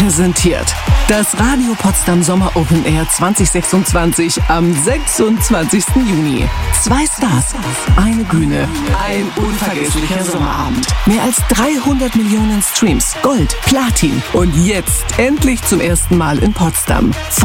präsentiert das Radio Potsdam Sommer Open Air 2026 am 26. Juni. 2 Stars, eine Bühne, ein unvergesslicher Sommerabend. Mehr als 300 Millionen Streams, Gold, Platin und jetzt endlich zum ersten Mal in Potsdam.